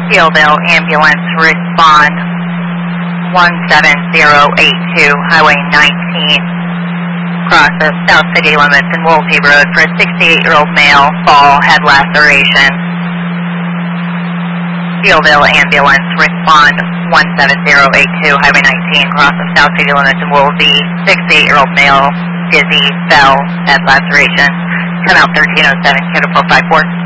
Steelville ambulance, respond 17082, Highway 19, crosses South City limits in Woolsey Road for a 68-year-old male, fall, head laceration. Steelville ambulance, respond 17082, Highway 19, crosses South City limits in Woolsey, 68-year-old male, dizzy, fell, head laceration. Come out 1307, Kilo 454.